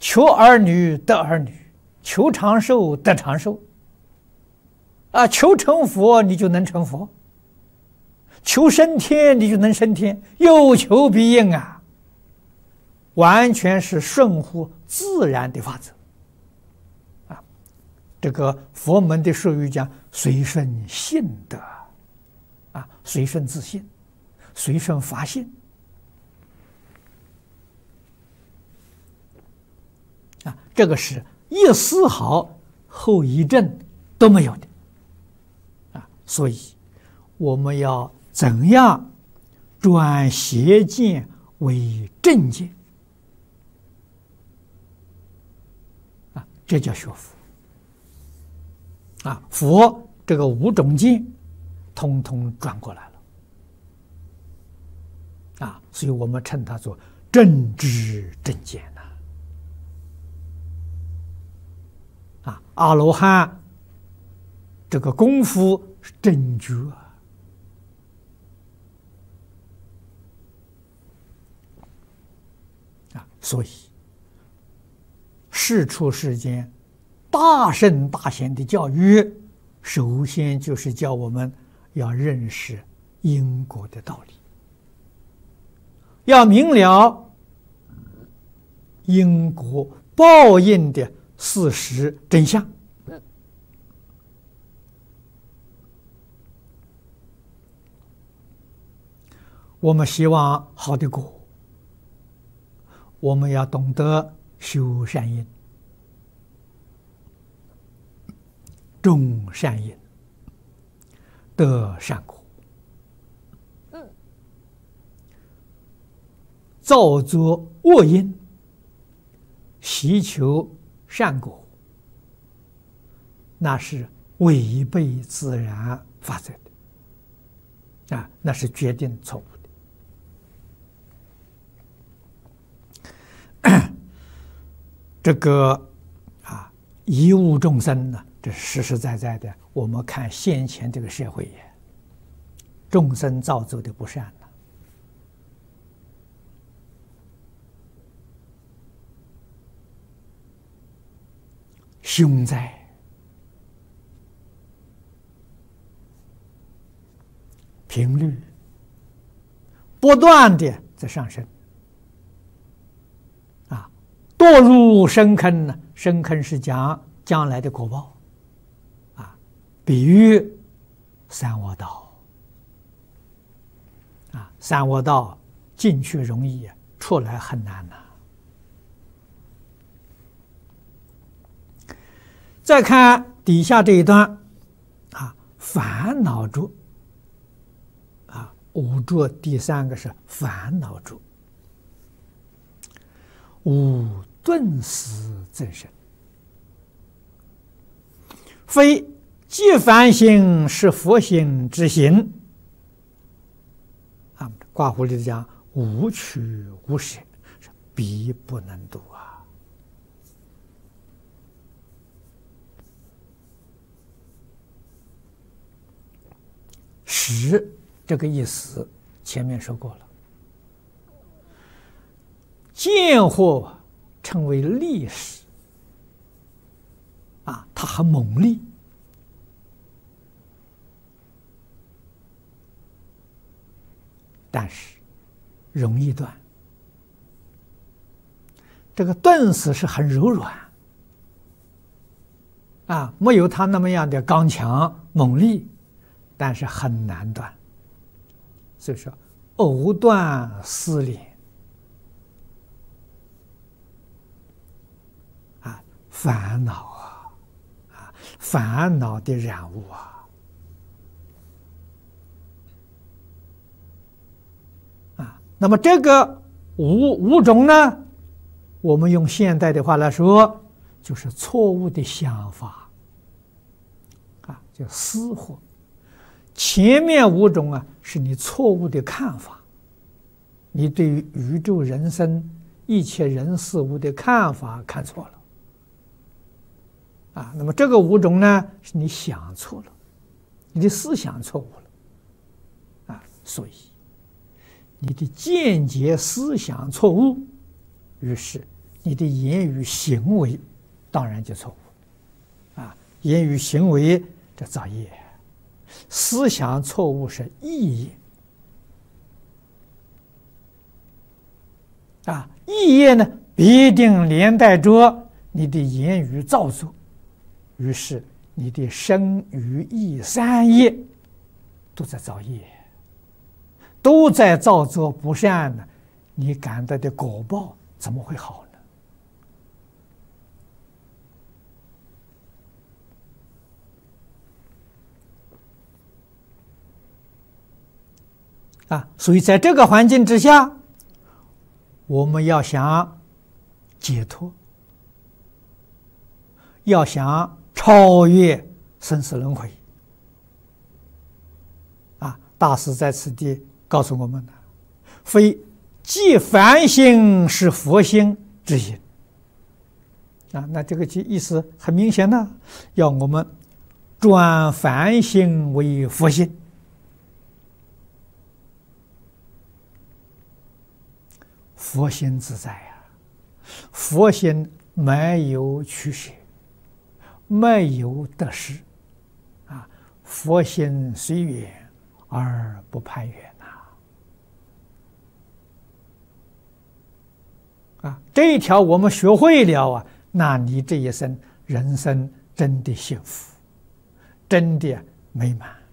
求儿女得儿女，求长寿得长寿。求成佛你就能成佛，求升天你就能升天，有求必应啊！完全是顺乎自然的法则。这个佛门的术语讲随顺性德，随顺自性，随顺法性。这个是一丝毫后遗症都没有的。所以我们要怎样转邪见为正见？这叫学佛。佛这个5种见，通通转过来了。所以我们称它做正知正见呐。阿罗汉这个功夫是正觉所以世出世间大圣大贤的教育，首先就是教我们要认识因果的道理，要明了因果报应的事实真相。我们希望好的果，我们要懂得修善因，种善因，得善果。造作恶因，习求善果，那是违背自然法则的，那是决定错误的。这个贻误众生呢，这是实实在在的。我们看现前这个社会也，众生造作的不善呢，凶灾，频率不断的在上升。堕入深坑呢？深坑是讲将来的果报，比喻三恶道，三恶道进去容易，出来很难呐。再看底下这一段，烦恼住，五住第3个是烦恼住。无顿死增生，非即凡行是佛行之行。卦胡里讲无取无舍，必不能度识这个意思前面说过了。见惑称为利识，它很猛烈，但是容易断。这个钝死是很柔软，没有它那么样的刚强猛烈，但是很难断。所以说，藕断丝连。烦恼烦恼的染物那么这个五种呢，我们用现代的话来说，就是错误的想法叫私惑。前面5种是你错误的看法，你对于宇宙人生一切人事物的看法看错了。那么这个5种呢，是你想错了，你的思想错误了，所以你的见解思想错误，于是你的言语行为当然就错误啊！言语行为这造业，思想错误是意业啊！意业呢，必定连带着你的言语造作，于是你的身语意三业都在造业，都在造作不善呢，你感到的果报怎么会好呢？所以在这个环境之下，我们要想解脱，要想超越生死轮回，大师在此地告诉我们了，非即凡心是佛心之因那这个意思很明显了，要我们转凡心为佛心。佛心自在佛心没有取舍，没有得失佛心虽远而不攀缘这一条我们学会了那你这一生人生真的幸福，真的美满。